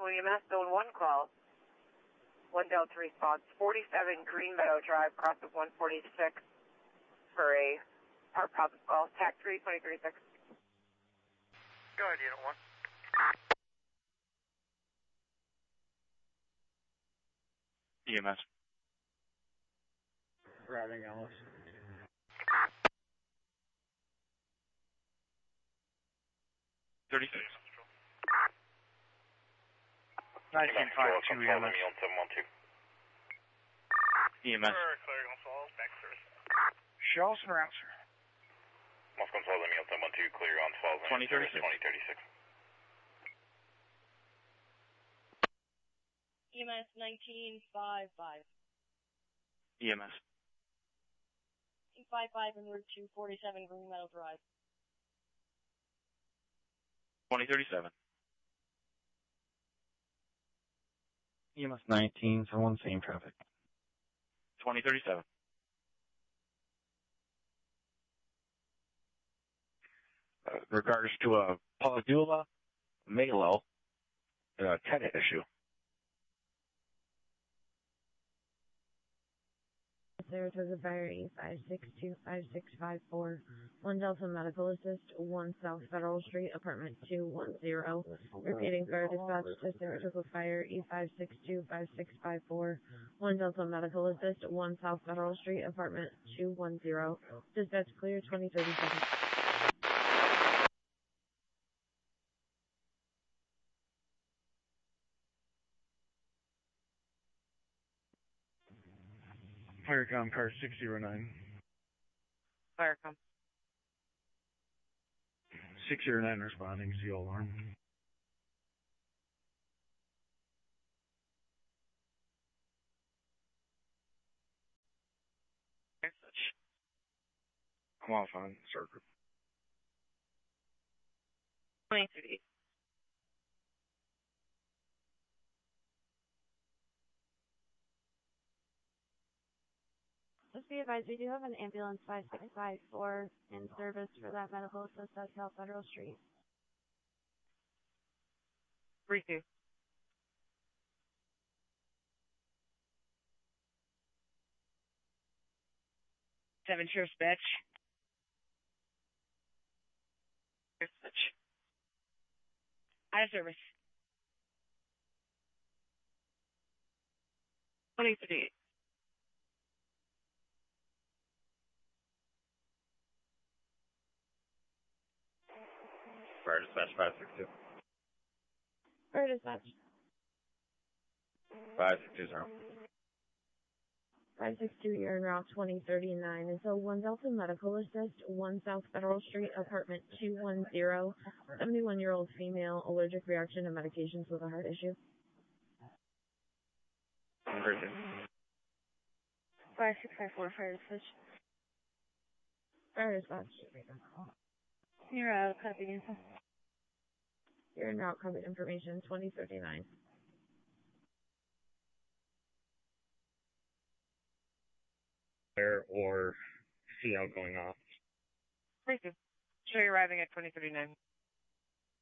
Medical EMS Zone 1 call. 1 Delta response, 47 Green Meadow Drive, cross of 146 for a heart problem call. TAC 3236. Go ahead, Unit 1. EMS. Routing Alice. $36. 1952 EMS. EMS. Clearing on fall, back service. Shells and answer. Moscow Control, let me on 712, clear on 12 2036. 2036. EMS 1955. EMS. 55 en route to 47 Green Meadow Drive. 2037. EMS 19, someone same traffic. 2037. Regards to a Paladula Malo TEDA issue. Saratoga Fire E5625654, 1 Delta Medical Assist, 1 South Federal Street, Apartment 210. Repeating fire dispatch to Saratoga Fire E5625654, 1 Delta Medical Assist, 1 South Federal Street, Apartment 210. Dispatch clear 2037. Firecom car 609. Firecom. 609 responding, seal alarm. I'm off on circuit. 2030. Just be advised, we do have an ambulance 5654 in service for that medical assist at South Federal Street. 3-2. Seven Sheriff's Dispatch. Dispatch. Out of service. 2038. Fire dispatch 562. Fire dispatch. 5620. 562, you're en route 2039. It's a 1 Delta Medical Assist, 1 South Federal Street, Apartment 210. 71-year-old female, allergic reaction to medications with a heart issue. 5654, fire dispatch. Fire dispatch. You're out, copy info. You're en route, covered information 2039. Or see out going off. 3-2. Show you arriving at 2039.